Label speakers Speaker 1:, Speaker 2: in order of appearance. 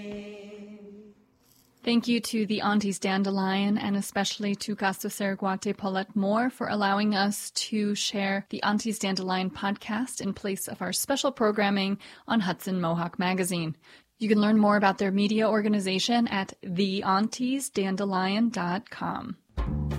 Speaker 1: Thank you to the Aunties Dandelion and especially to Casto Saraguate Paulette Moore for allowing us to share the Aunties Dandelion podcast in place of our special programming on Hudson Mohawk Magazine. You can learn more about their media organization at theauntiesdandelion.com.